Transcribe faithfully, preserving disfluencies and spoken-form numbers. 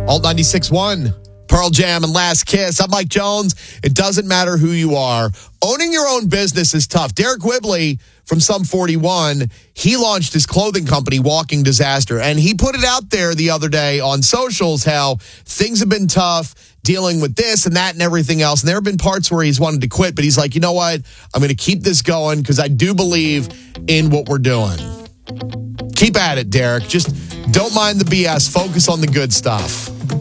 Alt ninety-six point one, Pearl Jam and Last Kiss. I'm Mike Jones. It doesn't matter who you are. Owning your own business is tough. Derek Whibley from Sum forty-one, he launched his clothing company, Walking Disaster, and he put it out there the other day on socials how things have been tough dealing with this and that and everything else. And there have been parts where he's wanted to quit, but he's like, you know what? I'm going to keep this going because I do believe in what we're doing. Keep at it, Derek. Just don't mind the B S. Focus on the good stuff.